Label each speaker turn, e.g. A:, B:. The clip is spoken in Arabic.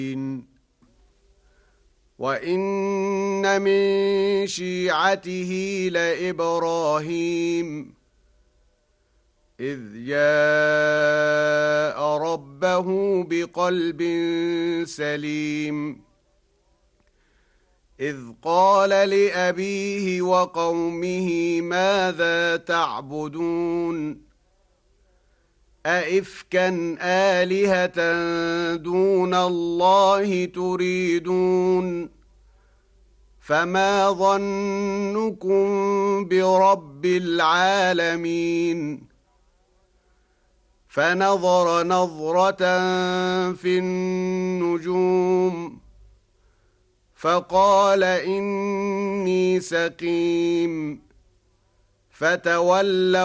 A: وَإِنَّ مِن شِيعَتِهِ لَإِبْرَاهِيمَ إِذْ جَاءَ رَبَّهُ بِقَلْبٍ سَلِيمٍ إِذْ قَالَ لِأَبِيهِ وَقَوْمِهِ مَاذَا تَعْبُدُونَ أَئِفْكًا آلِهَةً دُونَ اللَّهِ تُرِيدُونَ فَمَا ظَنُّكُمْ بِرَبِّ الْعَالَمِينَ فَنَظَرَ نَظْرَةً فِي النُّجُومِ فَقَالَ إِنِّي سَقِيمٌ فَتَوَلَّوْا